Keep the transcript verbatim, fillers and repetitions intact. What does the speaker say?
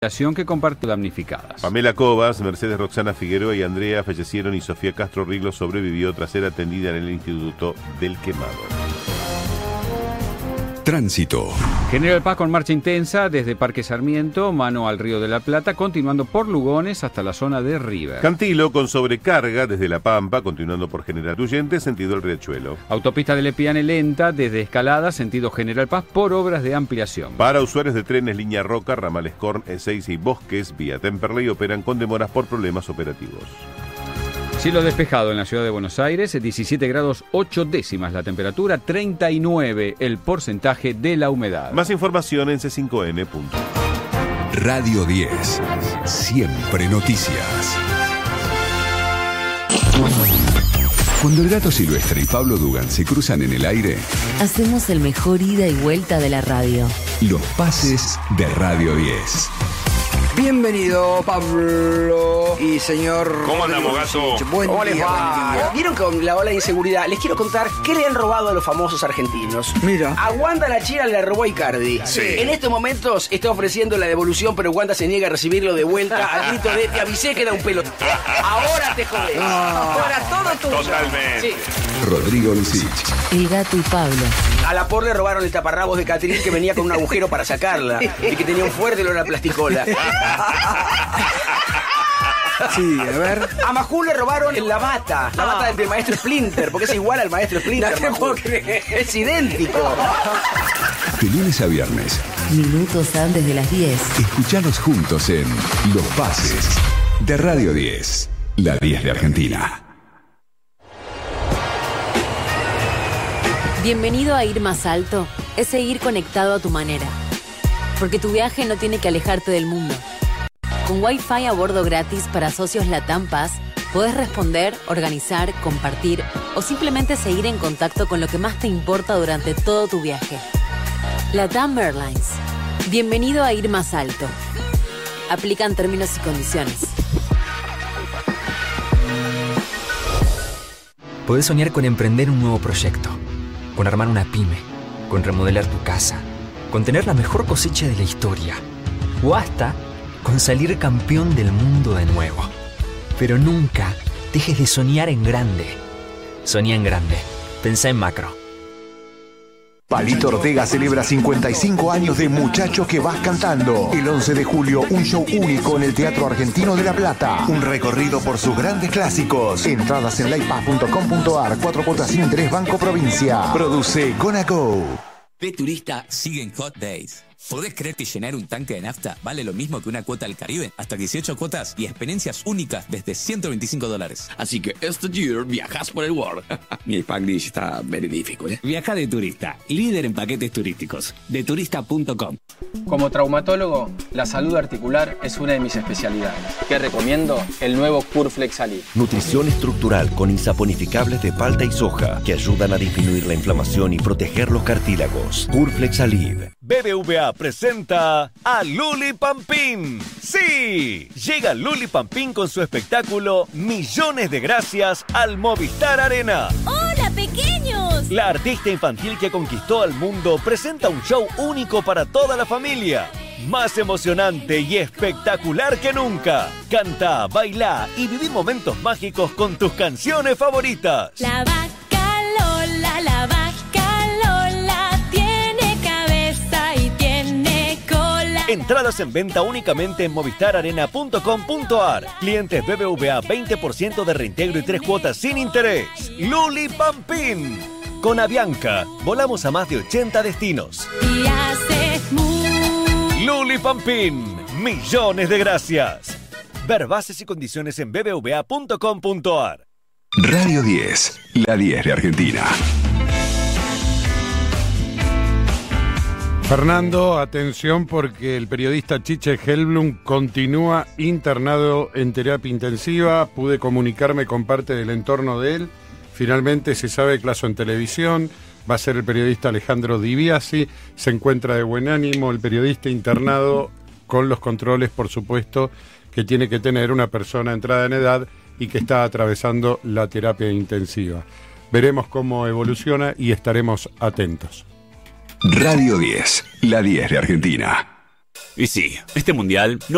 que compartió damnificadas. Pamela Cobas, Mercedes Roxana Figueroa y Andrea fallecieron y Sofía Castro Riglo sobrevivió tras ser atendida en el Instituto del Quemado. Tránsito. General Paz con marcha intensa desde Parque Sarmiento, mano al Río de la Plata, continuando por Lugones hasta la zona de River. Cantilo con sobrecarga desde La Pampa, continuando por General Huyente, sentido el Riachuelo. Autopista de Lepiane lenta desde Escalada, sentido General Paz, por obras de ampliación. Para usuarios de trenes Línea Roca, ramales Corn, Ezeiza y Bosques, vía Temperley, operan con demoras por problemas operativos. Cielo despejado en la ciudad de Buenos Aires, diecisiete grados ocho décimas la temperatura, treinta y nueve el porcentaje de la humedad. Más información en C cinco N punto. Radio diez. Siempre noticias. Cuando el Gato Silvestre y Pablo Dugan se cruzan en el aire, hacemos el mejor ida y vuelta de la radio. Los pases de Radio diez. Bienvenido, Pablo y señor... ¿Cómo andamos, Gato? Buen ¿Cómo día, les va? buen día. ¿Vieron con la ola de inseguridad? Les quiero contar qué le han robado a los famosos argentinos. Mira. A Wanda la China le robó Icardi. Sí. En estos momentos está ofreciendo la devolución, pero Wanda se niega a recibirlo de vuelta al grito de te avisé que era un pelo. Ahora te jodés. Ah. Ahora todo tuyo. Totalmente. Sí. Rodrigo Lucich. El Gato y Pablo. A la por le robaron el taparrabos de Catrín que venía con un agujero para sacarla y que tenía un fuerte olor a plasticola. Sí, a ver. A Majul le robaron la bata, la bata del maestro Splinter, porque es igual al maestro Splinter. No te puedo Majul. creer. Es idéntico. De lunes a viernes, Minutos antes de las diez. escuchanos juntos en Los Pases de Radio diez. La diez de Argentina. Bienvenido a Ir Más Alto, es seguir conectado a tu manera. Porque tu viaje no tiene que alejarte del mundo. Con Wi-Fi a bordo gratis para socios Latam Paz, podés responder, organizar, compartir o simplemente seguir en contacto con lo que más te importa durante todo tu viaje. Latam Airlines. Bienvenido a Ir Más Alto. Aplican términos y condiciones. Podés soñar con emprender un nuevo proyecto, con armar una pyme, con remodelar tu casa, con tener la mejor cosecha de la historia, o hasta con salir campeón del mundo de nuevo. Pero nunca dejes de soñar en grande. Soñá en grande. Pensá en macro. Palito Ortega celebra cincuenta y cinco años de Muchacho que vas cantando. El once de julio, un show único en el Teatro Argentino de La Plata. Un recorrido por sus grandes clásicos. Entradas en laypaz punto com punto ar. Cuatro cuotas sin interés, Banco Provincia. Produce Gonago. De turista siguen Hot Days. ¿Podés creer que llenar un tanque de nafta vale lo mismo que una cuota al Caribe? Hasta dieciocho cuotas y experiencias únicas desde ciento veinticinco dólares. Así que este year viajas por el world. Mi Spanglish está verídico, ¿eh? Viaja de turista, líder en paquetes turísticos. de turista punto com. Como traumatólogo, la salud articular es una de mis especialidades. ¿Qué recomiendo? El nuevo Curflex Alib. Nutrición estructural con insaponificables de palta y soja que ayudan a disminuir la inflamación y proteger los cartílagos. Curflex Alib. B B V A presenta a Luli Pampín. ¡Sí! Llega Luli Pampín con su espectáculo Millones de Gracias al Movistar Arena. ¡Hola, pequeños! La artista infantil que conquistó al mundo presenta un show único para toda la familia. Más emocionante y espectacular que nunca. Canta, baila y viví momentos mágicos con tus canciones favoritas. La vaca Lola, la vaca Entradas en venta únicamente en movistar arena punto com punto ar. Clientes B B V A veinte por ciento de reintegro y tres cuotas sin interés. Luli Pampín. Con Avianca, volamos a más de ochenta destinos. Y hace muy... Luli Pampín. Millones de gracias. Ver bases y condiciones en b b v a punto com punto ar. Radio diez. La diez de Argentina. Fernando, atención porque el periodista Chiche Helblum continúa internado en terapia intensiva. Pude comunicarme con parte del entorno de él. Finalmente se sabe que caso en televisión. Va a ser el periodista Alejandro Di Biasi. Se encuentra de buen ánimo el periodista internado con los controles, por supuesto, que tiene que tener una persona entrada en edad y que está atravesando la terapia intensiva. Veremos cómo evoluciona y estaremos atentos. Radio diez, la diez de Argentina. Y sí, este mundial no